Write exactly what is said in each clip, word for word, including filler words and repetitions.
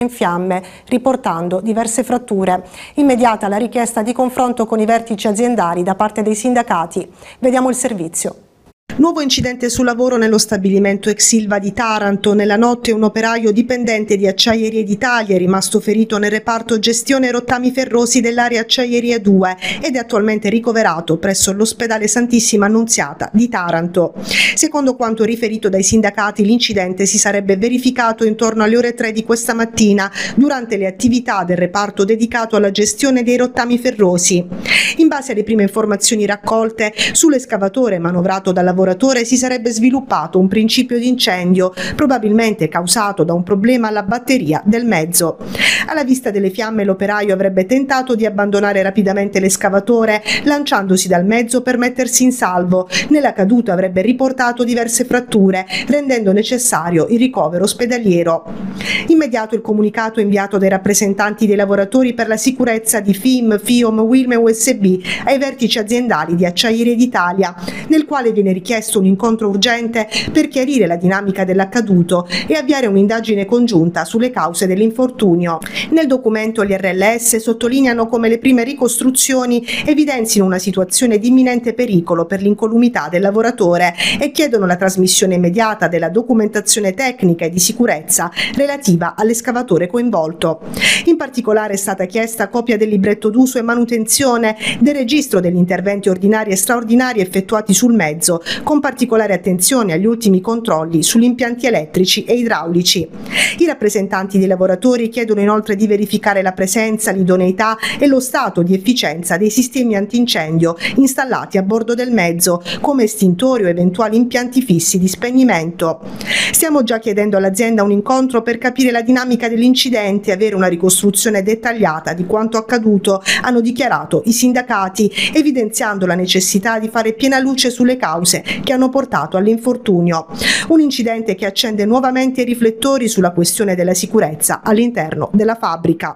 in fiamme, riportando diverse fratture. Immediata la richiesta di confronto con i vertici aziendali da parte dei sindacati. Vediamo il servizio. Nuovo incidente sul lavoro nello stabilimento ex Ilva di Taranto. Nella notte un operaio dipendente di Acciaierie d'Italia è rimasto ferito nel reparto gestione rottami ferrosi dell'area Acciaierie due ed è attualmente ricoverato presso l'ospedale Santissima Annunziata di Taranto. Secondo quanto riferito dai sindacati, l'incidente si sarebbe verificato intorno alle ore tre di questa mattina durante le attività del reparto dedicato alla gestione dei rottami ferrosi. In base alle prime informazioni raccolte, sull'escavatore manovrato dal lavoratore si sarebbe sviluppato un principio di incendio, probabilmente causato da un problema alla batteria del mezzo. Alla vista delle fiamme l'operaio avrebbe tentato di abbandonare rapidamente l'escavatore, lanciandosi dal mezzo per mettersi in salvo. Nella caduta avrebbe riportato diverse fratture, rendendo necessario il ricovero ospedaliero. Immediato il comunicato inviato dai rappresentanti dei lavoratori per la sicurezza di F I M, FIOM, Wilm e U S B ai vertici aziendali di Acciaierie d'Italia, nel quale viene richiesto un incontro urgente per chiarire la dinamica dell'accaduto e avviare un'indagine congiunta sulle cause dell'infortunio. Nel documento gli R L S sottolineano come le prime ricostruzioni evidenzino una situazione di imminente pericolo per l'incolumità del lavoratore e chiedono la trasmissione immediata della documentazione tecnica e di sicurezza relativa all'escavatore coinvolto. In particolare è stata chiesta copia del libretto d'uso e manutenzione, del registro degli interventi ordinari e straordinari effettuati sul mezzo, con particolare attenzione agli ultimi controlli sugli impianti elettrici e idraulici. I rappresentanti dei lavoratori chiedono inoltre di verificare la presenza, l'idoneità e lo stato di efficienza dei sistemi antincendio installati a bordo del mezzo, come estintori o eventuali impianti fissi di spegnimento. Stiamo già chiedendo all'azienda un incontro per capire la dinamica dell'incidente e avere una ricostruzione dettagliata di quanto accaduto, hanno dichiarato i sindacati, evidenziando la necessità di fare piena luce sulle cause che hanno portato all'infortunio. Un incidente che accende nuovamente i riflettori sulla questione della sicurezza all'interno della fabbrica.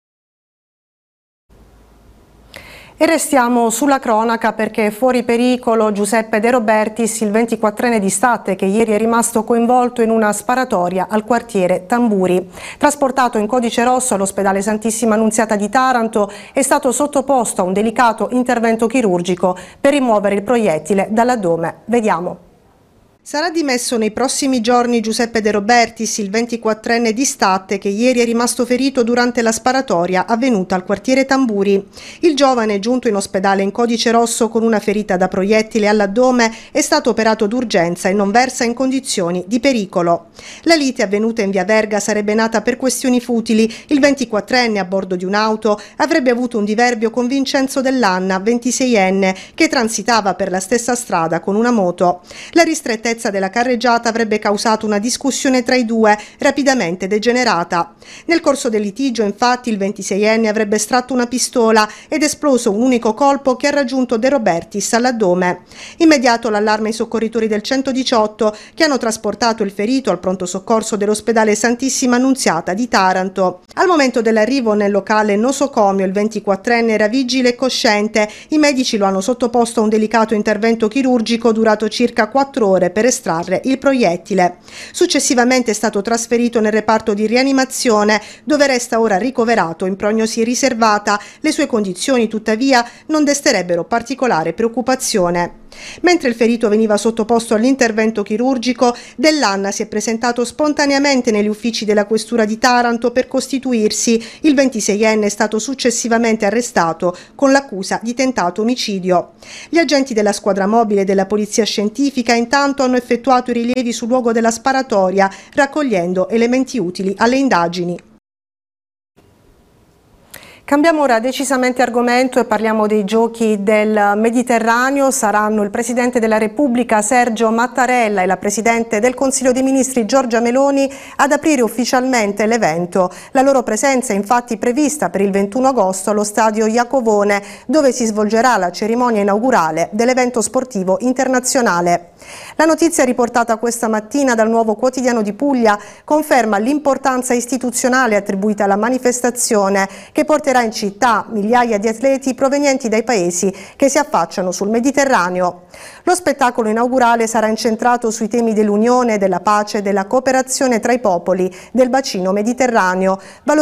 E restiamo sulla cronaca perché è fuori pericolo Giuseppe De Robertis, il ventiquattrenne di Statte che ieri è rimasto coinvolto in una sparatoria al quartiere Tamburi. Trasportato in codice rosso all'ospedale Santissima Annunziata di Taranto, è stato sottoposto a un delicato intervento chirurgico per rimuovere il proiettile dall'addome. Vediamo. Sarà dimesso nei prossimi giorni Giuseppe De Robertis, il ventiquattrenne di Statte che ieri è rimasto ferito durante la sparatoria avvenuta al quartiere Tamburi. Il giovane, giunto in ospedale in codice rosso con una ferita da proiettile all'addome, è stato operato d'urgenza e non versa in condizioni di pericolo. La lite avvenuta in via Verga sarebbe nata per questioni futili. Il ventiquattrenne, a bordo di un'auto, avrebbe avuto un diverbio con Vincenzo Dell'Anna, ventiseienne, che transitava per la stessa strada con una moto. La ristrettezza della carreggiata avrebbe causato una discussione tra i due, rapidamente degenerata. Nel corso del litigio, infatti, il ventiseienne avrebbe estratto una pistola ed esploso un unico colpo che ha raggiunto De Robertis all'addome. Immediato l'allarme ai soccorritori del centodiciotto che hanno trasportato il ferito al pronto soccorso dell'ospedale Santissima Annunziata di Taranto. Al momento dell'arrivo nel locale nosocomio il ventiquattrenne era vigile e cosciente. I medici lo hanno sottoposto a un delicato intervento chirurgico durato circa quattro ore per estrarre il proiettile. Successivamente è stato trasferito nel reparto di rianimazione, dove resta ora ricoverato in prognosi riservata. Le sue condizioni, tuttavia, non desterebbero particolare preoccupazione. Mentre il ferito veniva sottoposto all'intervento chirurgico, Dell'Anna si è presentato spontaneamente negli uffici della questura di Taranto per costituirsi. Il ventiseienne è stato successivamente arrestato con l'accusa di tentato omicidio. Gli agenti della squadra mobile della polizia scientifica intanto hanno effettuato i rilievi sul luogo della sparatoria, raccogliendo elementi utili alle indagini. Cambiamo ora decisamente argomento e parliamo dei giochi del Mediterraneo. Saranno il Presidente della Repubblica Sergio Mattarella e la Presidente del Consiglio dei Ministri Giorgia Meloni ad aprire ufficialmente l'evento. La loro presenza è infatti prevista per il ventuno agosto allo stadio Iacovone, dove si svolgerà la cerimonia inaugurale dell'evento sportivo internazionale. La notizia riportata questa mattina dal Nuovo Quotidiano di Puglia conferma l'importanza istituzionale attribuita alla manifestazione, che porterà in città migliaia di atleti provenienti dai paesi che si affacciano sul Mediterraneo. Lo spettacolo inaugurale sarà incentrato sui temi dell'unione, della pace e della cooperazione tra i popoli del bacino mediterraneo,